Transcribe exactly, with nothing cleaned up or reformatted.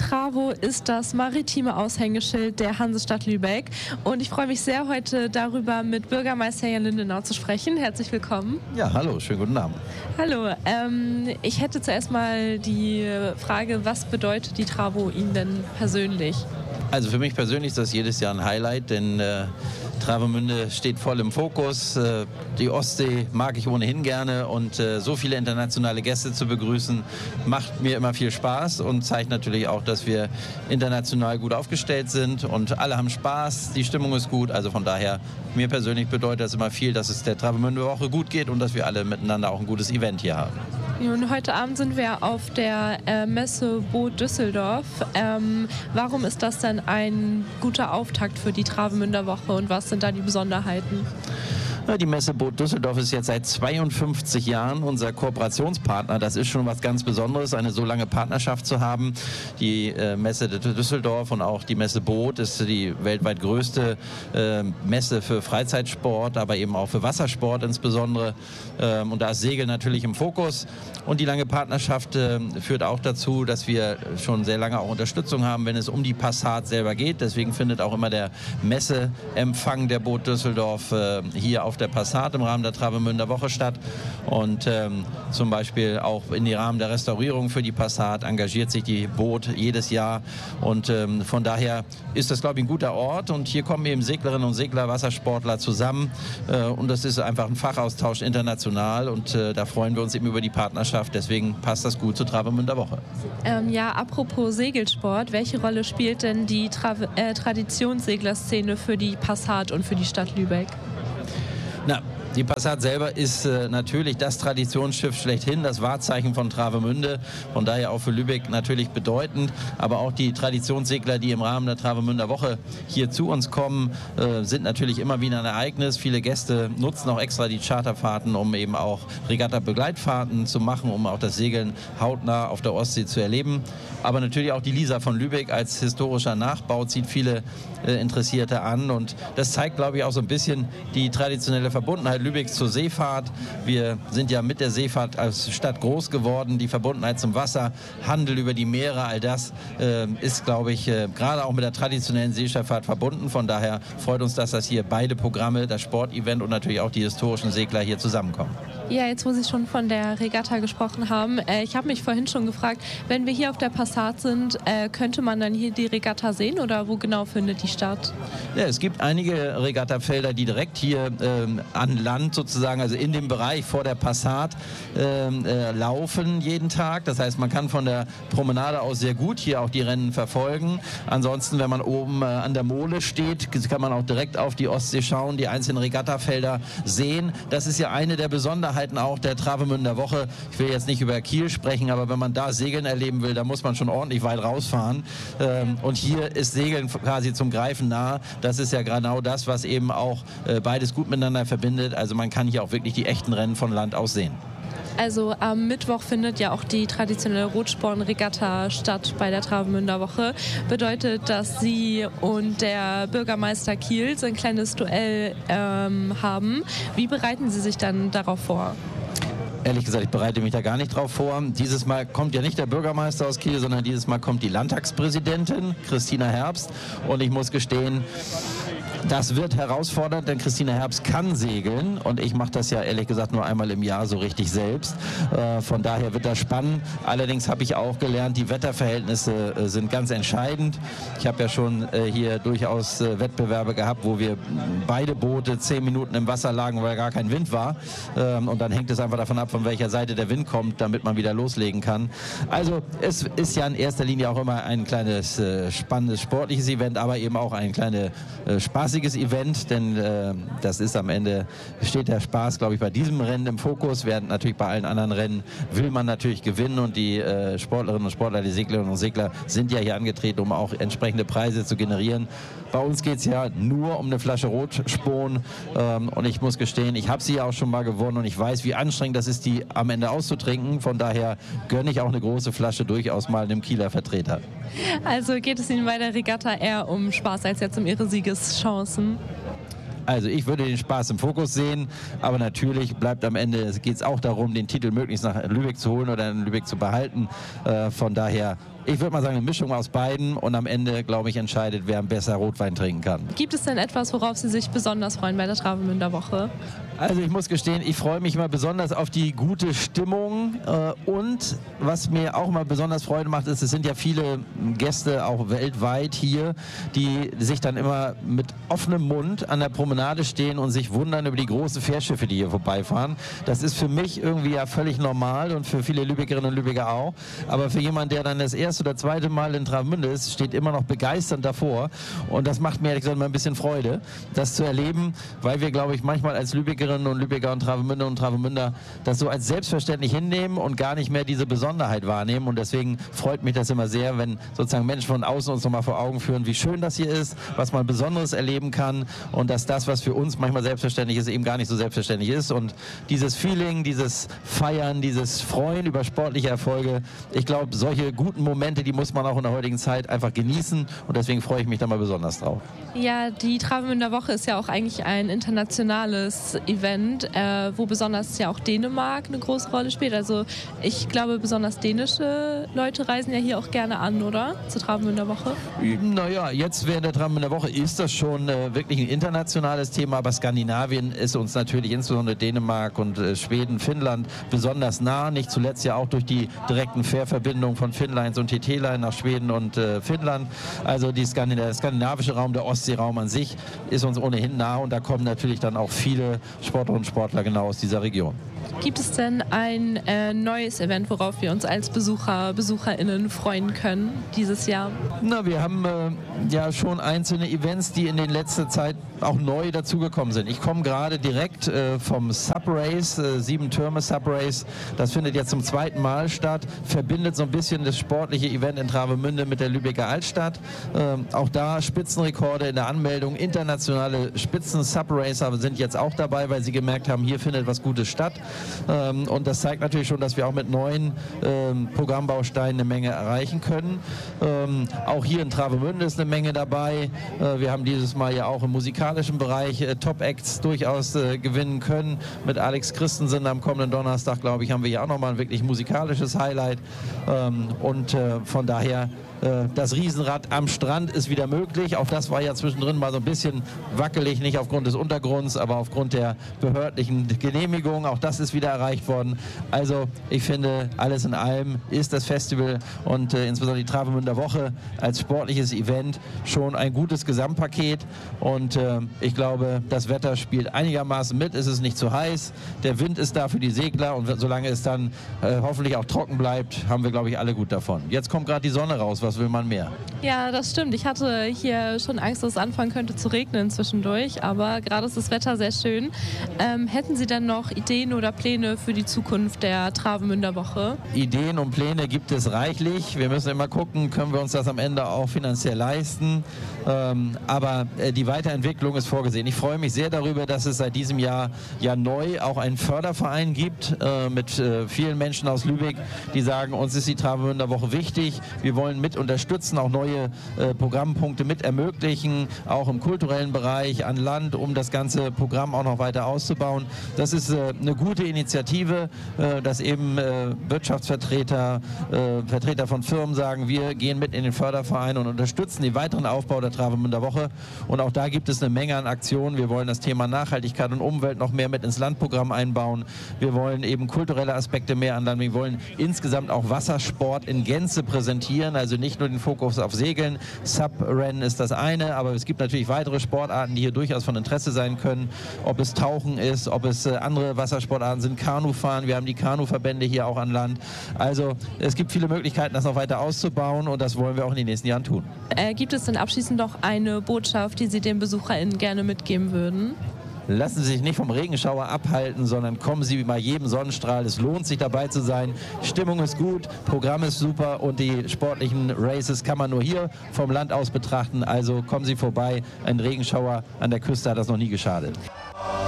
Travo ist das maritime Aushängeschild der Hansestadt Lübeck und ich freue mich sehr, heute darüber mit Bürgermeister Jan Lindenau zu sprechen. Herzlich willkommen. Ja, hallo, schönen guten Abend. Hallo, ähm, ich hätte zuerst mal die Frage, was bedeutet die Travo Ihnen denn persönlich? Also für mich persönlich ist das jedes Jahr ein Highlight, denn äh, Travemünde steht voll im Fokus. Äh, die Ostsee mag ich ohnehin gerne und äh, so viele internationale Gäste zu begrüßen, macht mir immer viel Spaß und zeigt natürlich auch, dass wir international gut aufgestellt sind und alle haben Spaß, die Stimmung ist gut. Also von daher, mir persönlich bedeutet das immer viel, dass es der Travemünde Woche gut geht und dass wir alle miteinander auch ein gutes Event hier haben. Und heute Abend sind wir auf der äh, Messe Boot Düsseldorf. Ähm, warum ist das denn ein guter Auftakt für die Travemünder Woche und was sind da die Besonderheiten? Die Messe Boot Düsseldorf ist jetzt seit zweiundfünfzig Jahren unser Kooperationspartner. Das ist schon was ganz Besonderes, eine so lange Partnerschaft zu haben. Die äh, Messe Düsseldorf und auch die Messe Boot ist die weltweit größte äh, Messe für Freizeitsport, aber eben auch für Wassersport insbesondere. Ähm, und da ist Segeln natürlich im Fokus. Und die lange Partnerschaft äh, führt auch dazu, dass wir schon sehr lange auch Unterstützung haben, wenn es um die Passat selber geht. Deswegen findet auch immer der Messeempfang der Boot Düsseldorf äh, hier auf der Passat im Rahmen der Travemünder Woche statt. Und ähm, zum Beispiel auch in den Rahmen der Restaurierung für die Passat engagiert sich die Boot jedes Jahr. Und ähm, von daher ist das, glaube ich, ein guter Ort. Und hier kommen eben Seglerinnen und Segler, Wassersportler zusammen. Äh, und das ist einfach ein Fachaustausch international. Und äh, da freuen wir uns eben über die Partnerschaft. Deswegen passt das gut zur Travemünder Woche. Ähm, ja, apropos Segelsport, welche Rolle spielt denn die Tra äh, Traditionsseglerszene für die Passat und für die Stadt Lübeck? Na, die Passat selber ist äh, natürlich das Traditionsschiff schlechthin, das Wahrzeichen von Travemünde, von daher auch für Lübeck natürlich bedeutend, aber auch die Traditionssegler, die im Rahmen der Travemünder Woche hier zu uns kommen, äh, sind natürlich immer wieder ein Ereignis. Viele Gäste nutzen auch extra die Charterfahrten, um eben auch Regatta-Begleitfahrten zu machen, um auch das Segeln hautnah auf der Ostsee zu erleben. Aber natürlich auch die Lisa von Lübeck als historischer Nachbau zieht viele äh, Interessierte an und das zeigt, glaube ich, auch so ein bisschen die traditionelle Verbundenheit Lübecks zur Seefahrt. Wir sind ja mit der Seefahrt als Stadt groß geworden. Die Verbundenheit zum Wasser, Handel über die Meere, all das äh, ist, glaube ich, äh, gerade auch mit der traditionellen Seeschifffahrt verbunden. Von daher freut uns, dass das hier beide Programme, das Sportevent und natürlich auch die historischen Segler hier zusammenkommen. Ja, jetzt wo Sie schon von der Regatta gesprochen haben, äh, ich habe mich vorhin schon gefragt, wenn wir hier auf der Passat sind, äh, könnte man dann hier die Regatta sehen oder wo genau findet die statt? Ja, es gibt einige Regattafelder, die direkt hier ähm, an Land sozusagen, also in dem Bereich vor der Passat ähm, äh, laufen jeden Tag. Das heißt, man kann von der Promenade aus sehr gut hier auch die Rennen verfolgen. Ansonsten, wenn man oben äh, an der Mole steht, kann man auch direkt auf die Ostsee schauen, die einzelnen Regattafelder sehen. Das ist ja eine der Besonderheiten auch der Travemünder Woche. Ich will jetzt nicht über Kiel sprechen, aber wenn man da Segeln erleben will, dann muss man schon ordentlich weit rausfahren. Ähm, und hier ist Segeln quasi zum Greifen nah. Das ist ja genau das, was eben auch äh, beides gut miteinander verbindet. Also man kann hier auch wirklich die echten Rennen von Land aus sehen. Also am Mittwoch findet ja auch die traditionelle Rotsporn-Regatta statt bei der Travemünder Woche. Bedeutet, dass Sie und der Bürgermeister Kiels ein kleines Duell ähm, haben. Wie bereiten Sie sich dann darauf vor? Ehrlich gesagt, ich bereite mich da gar nicht drauf vor. Dieses Mal kommt ja nicht der Bürgermeister aus Kiel, sondern dieses Mal kommt die Landtagspräsidentin, Christina Herbst. Und ich muss gestehen, das wird herausfordernd, denn Christina Herbst kann segeln und ich mache das ja ehrlich gesagt nur einmal im Jahr so richtig selbst. Äh, von daher wird das spannend. Allerdings habe ich auch gelernt, die Wetterverhältnisse äh, sind ganz entscheidend. Ich habe ja schon äh, hier durchaus äh, Wettbewerbe gehabt, wo wir beide Boote zehn Minuten im Wasser lagen, weil gar kein Wind war. Ähm, und dann hängt es einfach davon ab, von welcher Seite der Wind kommt, damit man wieder loslegen kann. Also es ist ja in erster Linie auch immer ein kleines äh, spannendes sportliches Event, aber eben auch ein kleines äh, spaßiges Event, denn äh, das ist am Ende, steht der Spaß, glaube ich, bei diesem Rennen im Fokus, während natürlich bei allen anderen Rennen will man natürlich gewinnen und die äh, Sportlerinnen und Sportler, die Seglerinnen und Segler sind ja hier angetreten, um auch entsprechende Preise zu generieren. Bei uns geht es ja nur um eine Flasche Rotspon ähm, und ich muss gestehen, ich habe sie ja auch schon mal gewonnen und ich weiß, wie anstrengend das ist, die am Ende auszutrinken. Von daher gönne ich auch eine große Flasche durchaus mal einem Kieler Vertreter. Also geht es Ihnen bei der Regatta eher um Spaß als jetzt um Ihre Siegeschancen? Also ich würde den Spaß im Fokus sehen, aber natürlich bleibt am Ende, geht es auch darum, den Titel möglichst nach Lübeck zu holen oder in Lübeck zu behalten. Äh, von daher ich würde mal sagen, eine Mischung aus beiden und am Ende, glaube ich, entscheidet, wer besser Rotwein trinken kann. Gibt es denn etwas, worauf Sie sich besonders freuen bei der Travemünder Woche? Also ich muss gestehen, ich freue mich immer besonders auf die gute Stimmung äh, und was mir auch mal besonders Freude macht, ist, es sind ja viele Gäste auch weltweit hier, die sich dann immer mit offenem Mund an der Promenade stehen und sich wundern über die großen Fährschiffe, die hier vorbeifahren. Das ist für mich irgendwie ja völlig normal und für viele Lübeckerinnen und Lübecker auch. Aber für jemanden, der dann das erste oder zweite Mal in Travemünde ist, steht immer noch begeisternd davor. Und das macht mir ehrlich gesagt mal ein bisschen Freude, das zu erleben, weil wir, glaube ich, manchmal als Lübeckerinnen und Lübecker und Travemünder und Travemünder das so als selbstverständlich hinnehmen und gar nicht mehr diese Besonderheit wahrnehmen. Und deswegen freut mich das immer sehr, wenn sozusagen Menschen von außen uns nochmal vor Augen führen, wie schön das hier ist, was man Besonderes erleben kann und dass das, was für uns manchmal selbstverständlich ist, eben gar nicht so selbstverständlich ist. Und dieses Feeling, dieses Feiern, dieses Freuen über sportliche Erfolge, ich glaube, solche guten Momente, die muss man auch in der heutigen Zeit einfach genießen und deswegen freue ich mich da mal besonders drauf. Ja, die Travemünder Woche ist ja auch eigentlich ein internationales Event, äh, wo besonders ja auch Dänemark eine große Rolle spielt. Also ich glaube, besonders dänische Leute reisen ja hier auch gerne an, oder? Zur Travemünder Woche. Naja, jetzt während der Travemünder Woche ist das schon äh, wirklich ein internationales Thema, aber Skandinavien ist uns natürlich, insbesondere Dänemark und äh, Schweden, Finnland, besonders nah. Nicht zuletzt ja auch durch die direkten Fährverbindungen von Finnlines und T T-Line nach Schweden und äh, Finnland. Also die Skandin- der skandinavische Raum, der Ostseeraum an sich ist uns ohnehin nah und da kommen natürlich dann auch viele Sportlerinnen und Sportler genau aus dieser Region. Gibt es denn ein äh, neues Event, worauf wir uns als Besucher, BesucherInnen freuen können dieses Jahr? Na, wir haben äh, ja schon einzelne Events, die in den letzter Zeit auch neu dazugekommen sind. Ich komme gerade direkt äh, vom Subrace, äh, Sieben Türme Subrace. Das findet jetzt zum zweiten Mal statt, verbindet so ein bisschen das sportliche Event in Travemünde mit der Lübecker Altstadt. Ähm, auch da Spitzenrekorde in der Anmeldung. Internationale Spitzen-Subracer sind jetzt auch dabei, weil sie gemerkt haben, hier findet was Gutes statt. Ähm, und das zeigt natürlich schon, dass wir auch mit neuen ähm, Programmbausteinen eine Menge erreichen können. Ähm, auch hier in Travemünde ist eine Menge dabei. Äh, wir haben dieses Mal ja auch im musikalischen Bereich äh, Top-Acts durchaus äh, gewinnen können. Mit Alex Christensen am kommenden Donnerstag, glaube ich, haben wir ja auch nochmal ein wirklich musikalisches Highlight. Ähm, und äh, von daher das Riesenrad am Strand ist wieder möglich. Auch das war ja zwischendrin mal so ein bisschen wackelig, nicht aufgrund des Untergrunds, aber aufgrund der behördlichen Genehmigung. Auch das ist wieder erreicht worden. Also ich finde, alles in allem ist das Festival und äh, insbesondere die Travemünder Woche als sportliches Event schon ein gutes Gesamtpaket. Und äh, ich glaube, das Wetter spielt einigermaßen mit. Es ist nicht zu heiß. Der Wind ist da für die Segler und solange es dann äh, hoffentlich auch trocken bleibt, haben wir, glaube ich, alle gut davon. Jetzt kommt gerade die Sonne raus. Was will man mehr? Ja, das stimmt. Ich hatte hier schon Angst, dass es anfangen könnte zu regnen zwischendurch, aber gerade ist das Wetter sehr schön. Ähm, hätten Sie denn noch Ideen oder Pläne für die Zukunft der Travemünder Woche? Ideen und Pläne gibt es reichlich. Wir müssen immer gucken, können wir uns das am Ende auch finanziell leisten. Ähm, aber äh, die Weiterentwicklung ist vorgesehen. Ich freue mich sehr darüber, dass es seit diesem Jahr ja neu auch einen Förderverein gibt äh, mit äh, vielen Menschen aus Lübeck, die sagen, uns ist die Travemünder Woche wichtig. Wir wollen mit unterstützen, auch neue äh, Programmpunkte mit ermöglichen, auch im kulturellen Bereich an Land, um das ganze Programm auch noch weiter auszubauen. Das ist äh, eine gute Initiative, äh, dass eben äh, Wirtschaftsvertreter, äh, Vertreter von Firmen sagen, wir gehen mit in den Förderverein und unterstützen den weiteren Aufbau der Travemünder Woche. Und auch da gibt es eine Menge an Aktionen. Wir wollen das Thema Nachhaltigkeit und Umwelt noch mehr mit ins Landprogramm einbauen. Wir wollen eben kulturelle Aspekte mehr anladen. Wir wollen insgesamt auch Wassersport in Gänze präsentieren, also nicht nur den Fokus auf Segeln. Subrennen ist das eine, aber es gibt natürlich weitere Sportarten, die hier durchaus von Interesse sein können. Ob es Tauchen ist, ob es äh, andere Wassersportarten sind, Kanufahren. Wir haben die Kanuverbände hier auch an Land. Also es gibt viele Möglichkeiten, das noch weiter auszubauen und das wollen wir auch in den nächsten Jahren tun. Äh, gibt es denn abschließend noch eine Botschaft, die Sie den BesucherInnen gerne mitgeben würden? Lassen Sie sich nicht vom Regenschauer abhalten, sondern kommen Sie bei jedem Sonnenstrahl. Es lohnt sich dabei zu sein. Stimmung ist gut, Programm ist super und die sportlichen Races kann man nur hier vom Land aus betrachten. Also kommen Sie vorbei. Ein Regenschauer an der Küste hat das noch nie geschadet.